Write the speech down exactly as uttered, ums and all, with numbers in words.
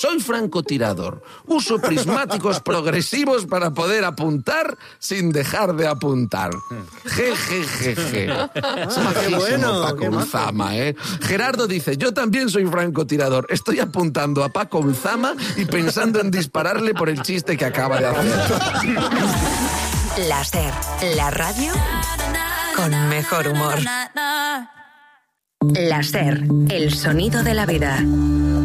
Soy francotirador. Uso prismáticos progresivos para poder apuntar sin dejar de apuntar. Je, je, je, je. Es majísimo, bueno, Paco qué majo. Ulzama, ¿eh? Gerardo dice, yo también soy francotirador. Estoy apuntando a Paco Ulzama y pensando en dispararle por el chiste que acaba de hacer. La SER, la radio con mejor humor. La SER, el sonido de la vida.